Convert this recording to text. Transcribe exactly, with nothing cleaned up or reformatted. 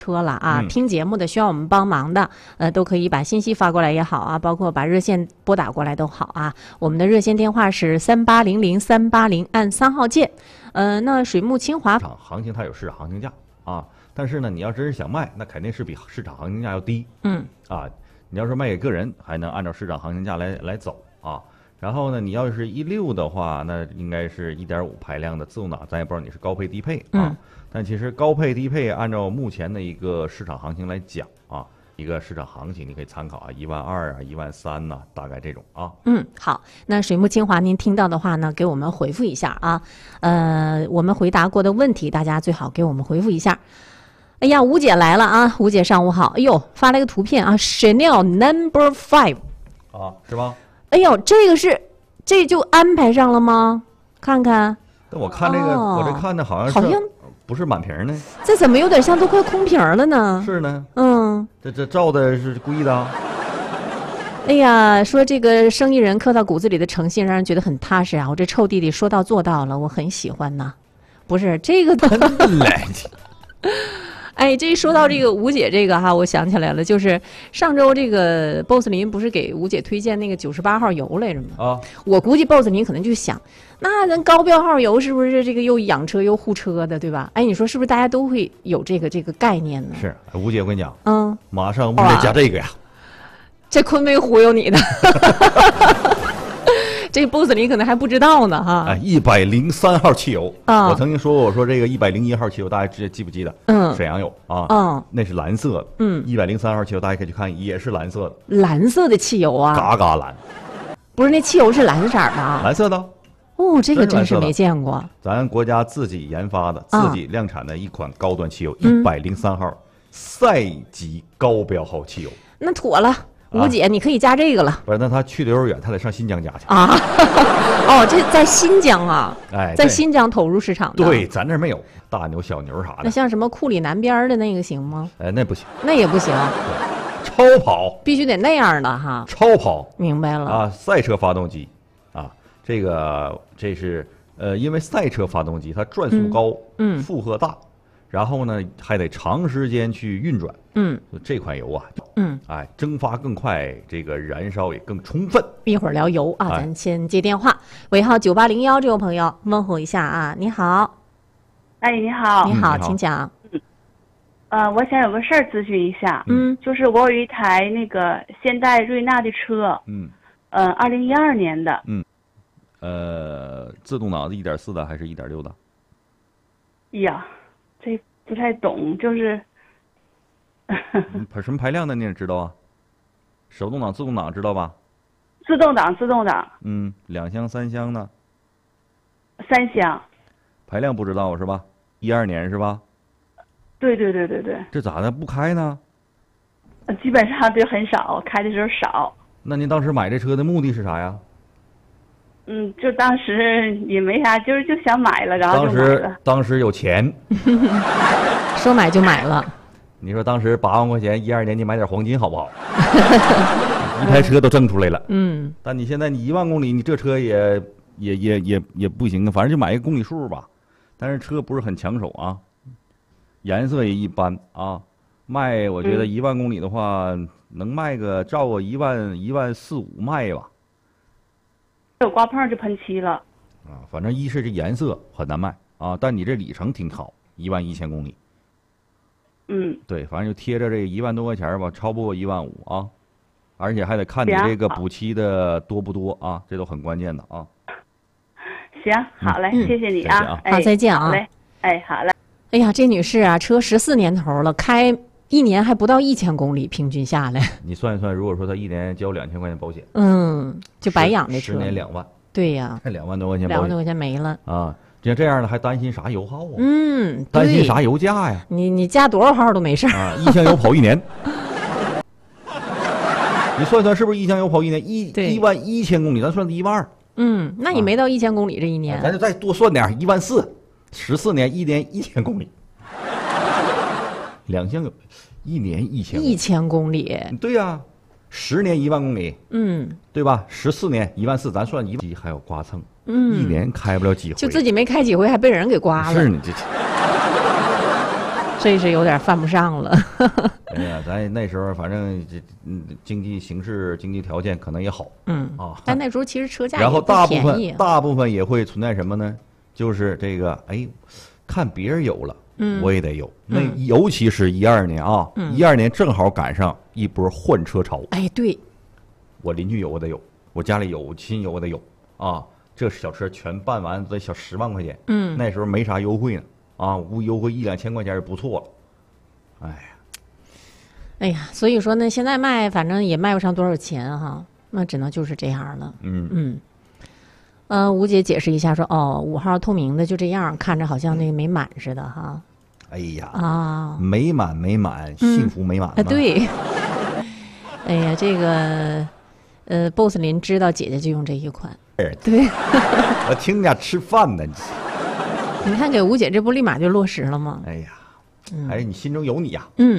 车了啊、 嗯， 听节目的需要我们帮忙的，呃，都可以把信息发过来也好啊，包括把热线拨打过来都好啊。我们的热线电话是三八零零三八零，按三号键。呃，那水木清华市场行情它有市场行情价啊，但是呢，你要真是想卖，那肯定是比市场行情价要低。 嗯啊，你要是卖给个人，还能按照市场行情价来来走啊。然后呢，你要是一六的话，那应该是一点五排量的自动挡，咱也不知道你是高配低配啊。 嗯但其实高配低配，按照目前的一个市场行情来讲啊，一个市场行情你可以参考啊，一万二啊，一万三呐，大概这种啊。 嗯，好，那水木清华，您听到的话呢，给我们回复一下啊。呃，我们回答过的问题，大家最好给我们回复一下。哎呀，吴姐来了啊！吴姐上午好。哎呦，发了一个图片啊 ，Chanel Number Five 啊，是吧？ 哎呦，这个是这就安排上了吗？看看。 但我看这个， 哦、 我这看的好像是好像不是满屏呢？ 这怎么有点像都快空瓶了呢？ 是呢。 嗯。 这这照的是故意的啊。 哎呀，说这个生意人刻到骨子里的诚信，让人觉得很踏实啊！我这臭弟弟说到做到了，我很喜欢呐。不是这个的。 来。 哎，这一说到这个吴姐这个哈，我想起来了，就是上周这个 boss 林不是给吴姐推荐那个九十八号油来着吗？ 啊， 我估计 boss 林可能就想，那咱高标号油是不是这个又养车又护车的，对吧？哎，你说是不是大家都会有这个这个概念呢？ 是，吴姐，我跟你讲， 嗯， 马上我们得加这个呀。 这坤没忽悠你的。这 boss 林可能还不知道呢哈。 哎，一百零三号汽油啊， 我曾经说过，我说这个一百零一号汽油，大家记记不记得？ 嗯， 沈阳有啊， 嗯， 那是蓝色的。 嗯， 一百零三号汽油，大家可以去看，也是蓝色的。 蓝色的汽油啊？ 嘎嘎蓝。 不是，那汽油是蓝色的啊？ 蓝色的。 哦，这个真是没见过。 咱国家自己研发的、 啊、 自己量产的一款高端汽油，一百零三号赛级高标号汽油。 那妥了。吴姐，你可以加这个了。 不是，那他去的有点远，他得上新疆加去啊。哦，这在新疆啊？ 哎， 在新疆投入市场的。 对，咱这没有大牛、小牛啥的。 那像什么库里南边的那个行吗？ 哎，那不行， 那也不行。 超跑必须得那样的哈。 超跑， 明白了啊，赛车发动机啊，这个这是呃，因为赛车发动机它转速高， 嗯， 负荷大。然后呢，还得长时间去运转。 嗯， 这款油啊， 嗯， 哎，蒸发更快，这个燃烧也更充分。 一会儿聊油啊，咱先接电话。尾号九八零幺这位朋友，问候一下啊，你好。 哎，你好。 你好， 嗯、 请讲。 嗯，呃，我想有个事儿咨询一下。 嗯， 就是我有一台那个现代瑞纳的车。 嗯。 呃，二零一二年的。 嗯。呃，自动挡的一点四的还是一点六的？ 呀。这不太懂，就是， 排什么排量的你也知道啊？手动挡、自动挡知道吧？ 自动挡，自动挡。 嗯，两厢、三厢呢？ 三厢。 排量不知道是吧？一二年是吧？ 对对对对对。 这咋的不开呢？ 基本上就很少，开的时候少。 那您当时买这车的目的是啥呀？ 嗯，就当时也没啥，就是就想买了，然后就买了。 当时当时有钱， 说买就买了。 你说当时八万块钱，一二年你买点黄金好不好？一台车都挣出来了。 嗯。 但你现在你一万公里，你这车也也也也也不行啊，反正就买一个公里数吧。但是车不是很抢手啊，颜色也一般啊。卖我觉得一万公里的话，嗯、能卖个照个一万一万四五卖吧。 有刮碰就喷漆了， 啊，反正一是这颜色很难卖啊，但你这里程挺好，一万一千公里。 嗯， 对，反正就贴着这一万多块钱吧，超不过一万五啊，而且还得看你这个补漆的多不多啊，这都很关键的啊。 行，好嘞， 嗯、 谢谢你啊， 好，再见啊。 好嘞，哎，好嘞。 哎呀，这女士啊，车十四年头了，开一年还不到一千公里，平均下来。 你算一算，如果说她一年交两千块钱保险， 嗯，就白养这车。 十年两万。 对呀， 两万多块钱， 两万多块钱没了啊！像这样的还担心啥油耗啊？ 嗯， 担心啥油价呀？ 你你加多少号都没事啊！一箱油跑一年，你算算是不是一箱油跑一年？一一万一千公里，咱算一万二。 嗯，那你没到一千公里这一年， 啊、咱就再多算点，一万四，十四年一年一千公里，两箱油，一年一千， 一千公里， 对呀、啊。十年一万公里， 嗯， 对吧？十四年一万四，咱算一万，还有刮蹭， 嗯， 一年开不了几回， 就自己没开几回，还被人给刮了。 是你这， 这是有点犯不上了。 哎呀，咱那时候反正这嗯经济形势、经济条件可能也好， 嗯啊， 但那时候其实车价然后也不大部便宜分大部分也会存在什么呢？就是这个，哎，看别人有了， 嗯我也得有。那嗯尤其是一二年啊， 嗯一二年正好赶上一波换车潮， 哎，对， 我邻居有我得有，我家里有我亲有我得有啊。这小车全办完得小十万块钱， 嗯， 那时候没啥优惠呢，啊，无优惠一两千块钱也不错了。哎呀， 哎呀，所以说呢，现在卖反正也卖不上多少钱哈，那只能就是这样了。 嗯嗯，呃，吴姐解释一下说，哦，五号透明的就这样，看着好像那个没满似的哈。 哎呀， 啊， 美满美满，幸福美满啊，对。哎呀，这个呃，boss 林知道姐姐就用这一款。对， 我听人家吃饭呢， 你看给吴姐这不立马就落实了吗？ 哎呀，还是你心中有你呀。 嗯。